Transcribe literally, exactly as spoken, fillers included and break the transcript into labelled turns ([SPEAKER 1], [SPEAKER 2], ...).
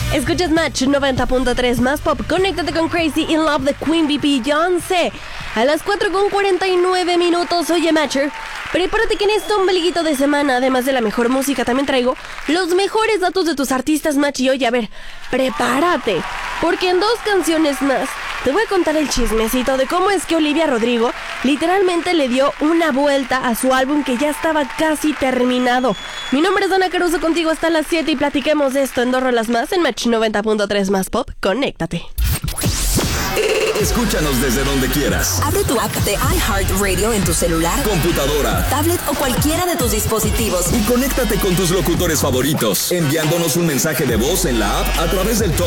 [SPEAKER 1] Escuchas Match noventa punto tres más pop. Conéctate con Crazy in Love de Queen Bee Beyoncé. A las cuatro con cuarenta y nueve minutos. Oye, Matcher, prepárate que en este ombliguito de semana, además de la mejor música, también traigo los mejores datos de tus artistas, Match. Y oye, a ver, prepárate, porque en dos canciones más te voy a contar el chismecito de cómo es que Olivia Rodrigo literalmente le dio una vuelta a su álbum que ya estaba casi terminado. Mi nombre es Dana Caruso, contigo hasta las siete y platiquemos de esto en dos rolas más en Match noventa punto tres más pop. Conéctate.
[SPEAKER 2] Escúchanos desde donde quieras.
[SPEAKER 3] Abre tu app de iHeartRadio en tu celular,
[SPEAKER 2] computadora,
[SPEAKER 3] tablet o cualquiera de tus dispositivos.
[SPEAKER 2] Y conéctate con tus locutores favoritos, enviándonos un mensaje de voz en la app a través del